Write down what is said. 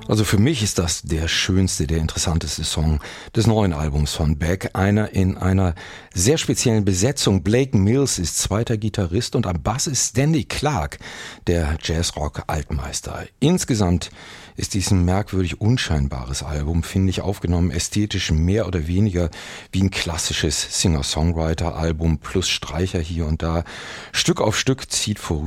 Also für mich ist das der schönste, der interessanteste Song des neuen Albums von Beck. Einer in einer sehr speziellen Besetzung. Blake Mills ist zweiter Gitarrist und am Bass ist Stanley Clarke, der Jazzrock-Altmeister. Insgesamt ist dies ein merkwürdig unscheinbares Album, finde ich, aufgenommen ästhetisch mehr oder weniger wie ein klassisches Singer-Songwriter-Album plus Streicher hier und da. Stück auf Stück zieht vorüber